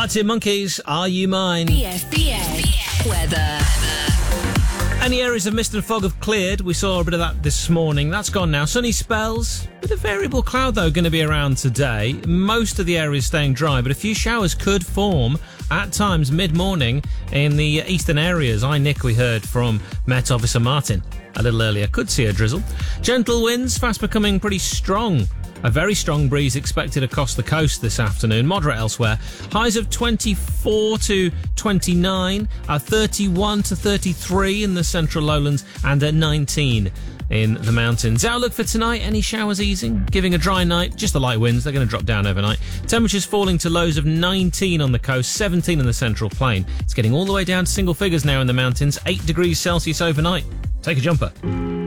Arctic Monkeys, Are You Mine? BFBA weather. Any areas of mist and fog have cleared. We saw a bit of that this morning. That's gone now. Sunny spells. Bit of variable cloud, though, going to be around today. Most of the areas staying dry, but a few showers could form at times mid-morning in the eastern areas. Nick, we heard from Met Officer Martin a little earlier. Could see a drizzle. Gentle winds, fast becoming pretty strong. A very strong breeze expected across the coast this afternoon, moderate elsewhere. Highs of 24 to 29, 31 to 33 in the central lowlands, and 19 in the mountains. Outlook for tonight, any showers easing, giving a dry night, just the light winds, they're going to drop down overnight. Temperatures falling to lows of 19 on the coast, 17 in the central plain. It's getting all the way down to single figures now in the mountains, 8 degrees Celsius overnight. Take a jumper.